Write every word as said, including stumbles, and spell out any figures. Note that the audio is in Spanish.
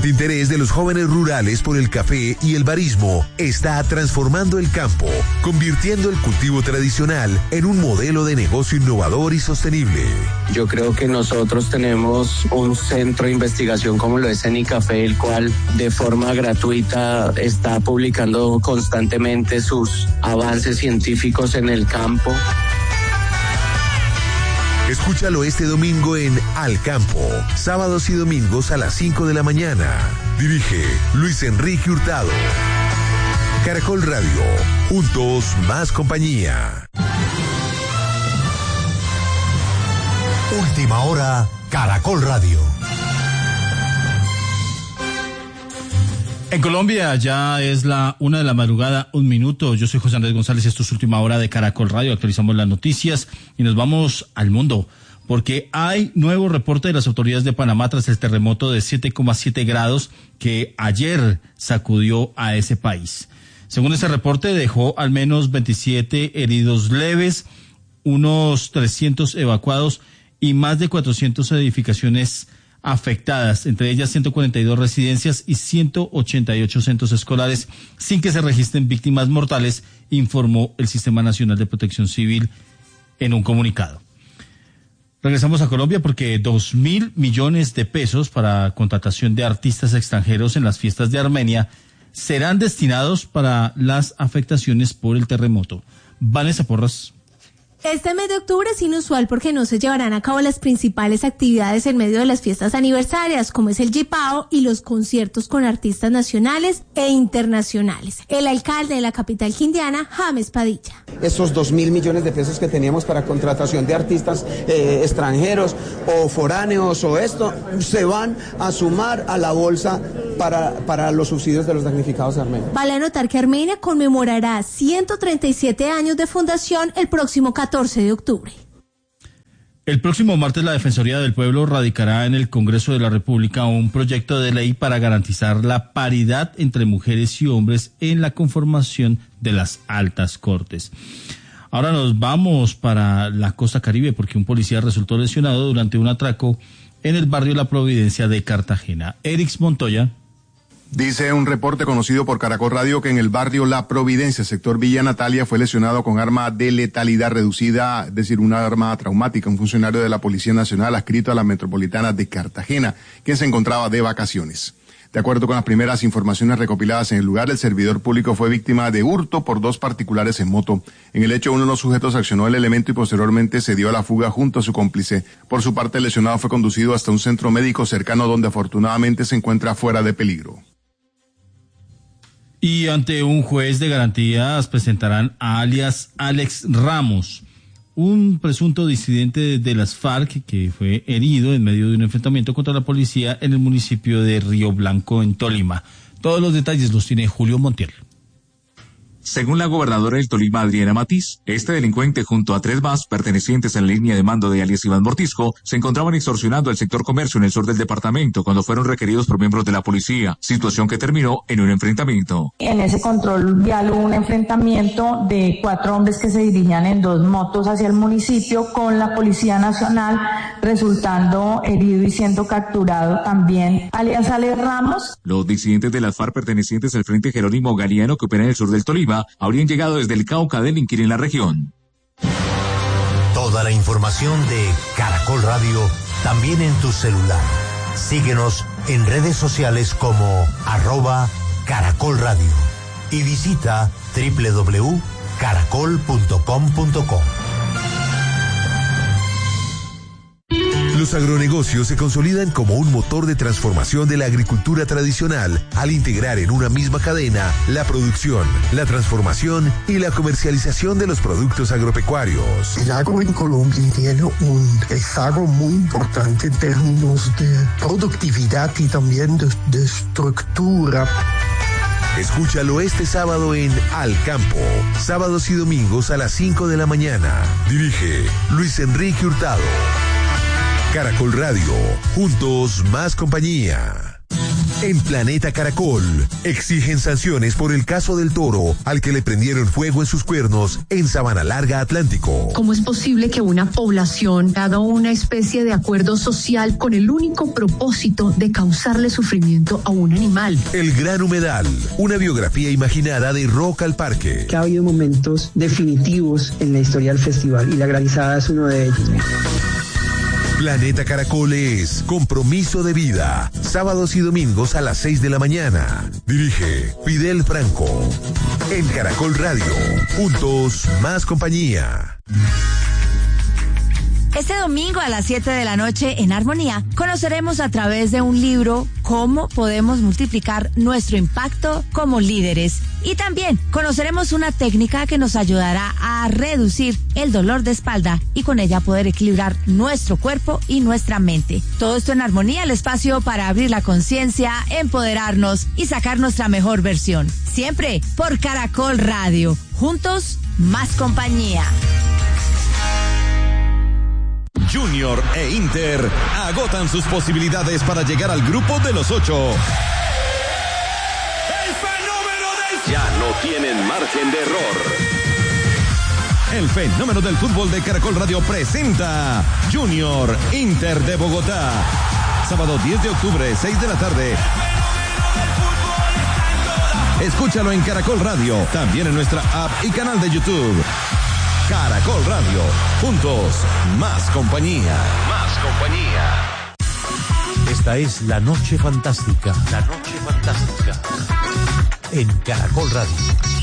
creciente interés de los jóvenes rurales por el café y el barismo está transformando el campo, convirtiendo el cultivo tradicional en un modelo de negocio innovador y sostenible. Yo creo que nosotros tenemos un centro de investigación como lo es Cenicafé, el cual de forma gratuita está publicando constantemente sus avances científicos en el campo. Escúchalo este domingo en Al Campo, sábados y domingos a las cinco de la mañana. Dirige Luis Enrique Hurtado. Caracol Radio, juntos más compañía. Última hora, Caracol Radio. En Colombia ya es la una de la madrugada, un minuto. Yo soy José Andrés González, esto es Última Hora de Caracol Radio. Actualizamos las noticias y nos vamos al mundo, porque hay nuevo reporte de las autoridades de Panamá tras el terremoto de siete coma siete grados que ayer sacudió a ese país. Según ese reporte, dejó al menos veintisiete heridos leves, unos trescientos evacuados y más de cuatrocientas edificaciones afectadas, entre ellas ciento cuarenta y dos residencias y ciento ochenta y ocho centros escolares, sin que se registren víctimas mortales, informó el Sistema Nacional de Protección Civil en un comunicado. Regresamos a Colombia porque dos mil millones de pesos para contratación de artistas extranjeros en las fiestas de Armenia serán destinados para las afectaciones por el terremoto. Vanessa Porras. Este mes de octubre es inusual porque no se llevarán a cabo las principales actividades en medio de las fiestas aniversarias, como es el Jipao y los conciertos con artistas nacionales e internacionales. El alcalde de la capital quindiana, James Padilla. Esos dos mil millones de pesos que teníamos para contratación de artistas eh, extranjeros o foráneos o esto, se van a sumar a la bolsa para, para los subsidios de los damnificados de Armenia. Vale anotar que Armenia conmemorará ciento treinta y siete años de fundación el próximo catorce de octubre. El próximo martes la Defensoría del Pueblo radicará en el Congreso de la República un proyecto de ley para garantizar la paridad entre mujeres y hombres en la conformación de las altas cortes. Ahora nos vamos para la costa Caribe porque un policía resultó lesionado durante un atraco en el barrio La Providencia de Cartagena. Erix Montoya. Dice un reporte conocido por Caracol Radio que en el barrio La Providencia, sector Villa Natalia, fue lesionado con arma de letalidad reducida, es decir, una arma traumática, un funcionario de la Policía Nacional adscrito a la Metropolitana de Cartagena, quien se encontraba de vacaciones. De acuerdo con las primeras informaciones recopiladas en el lugar, el servidor público fue víctima de hurto por dos particulares en moto. En el hecho, uno de los sujetos accionó el elemento y posteriormente se dio a la fuga junto a su cómplice. Por su parte, el lesionado fue conducido hasta un centro médico cercano donde afortunadamente se encuentra fuera de peligro. Y ante un juez de garantías presentarán a alias Alex Ramos, un presunto disidente de las FARC que fue herido en medio de un enfrentamiento contra la policía en el municipio de Río Blanco, en Tolima. Todos los detalles los tiene Julio Montiel. Según la gobernadora del Tolima, Adriana Matiz, este delincuente junto a tres más pertenecientes a la línea de mando de alias Iván Mortisco se encontraban extorsionando el sector comercio en el sur del departamento cuando fueron requeridos por miembros de la policía, situación que terminó en un enfrentamiento. En ese control vial hubo un enfrentamiento de cuatro hombres que se dirigían en dos motos hacia el municipio con la Policía Nacional, resultando herido y siendo capturado también alias Alex Ramos. Los disidentes de las FARC pertenecientes al Frente Jerónimo Galiano que opera en el sur del Tolima habrían llegado desde el Cauca a delinquir en la región. Toda la información de Caracol Radio también en tu celular. Síguenos en redes sociales como arroba Caracol Radio y visita doble u doble u doble u punto caracol punto com punto co. Los agronegocios se consolidan como un motor de transformación de la agricultura tradicional al integrar en una misma cadena la producción, la transformación y la comercialización de los productos agropecuarios. El agro en Colombia tiene un rezago muy importante en términos de productividad y también de, de estructura. Escúchalo este sábado en Al Campo, sábados y domingos a las cinco de la mañana. Dirige Luis Enrique Hurtado. Caracol Radio, juntos más compañía. En Planeta Caracol, exigen sanciones por el caso del toro al que le prendieron fuego en sus cuernos en Sabana Larga, Atlántico. ¿Cómo es posible que una población haga una especie de acuerdo social con el único propósito de causarle sufrimiento a un animal? El Gran Humedal, una biografía imaginada de Rock al Parque. Que ha habido momentos definitivos en la historia del festival y la granizada es uno de ellos. Planeta Caracol es compromiso de vida. Sábados y domingos a las seis de la mañana. Dirige Fidel Franco. En Caracol Radio. Juntos, más compañía. Este domingo a las siete de la noche en Armonía conoceremos a través de un libro cómo podemos multiplicar nuestro impacto como líderes. Y también conoceremos una técnica que nos ayudará a reducir el dolor de espalda y con ella poder equilibrar nuestro cuerpo y nuestra mente. Todo esto en Armonía, el espacio para abrir la conciencia, empoderarnos y sacar nuestra mejor versión. Siempre por Caracol Radio. Juntos, más compañía. Junior e Inter agotan sus posibilidades para llegar al grupo de los ocho. ¡El fenómeno del... Ya no tienen margen de error. El fenómeno del fútbol de Caracol Radio presenta Junior Inter de Bogotá. Sábado diez de octubre, seis de la tarde. Escúchalo en Caracol Radio, también en nuestra app y canal de YouTube. Caracol Radio, juntos, más compañía. Más compañía. Esta es La Noche Fantástica. La Noche Fantástica. En Caracol Radio.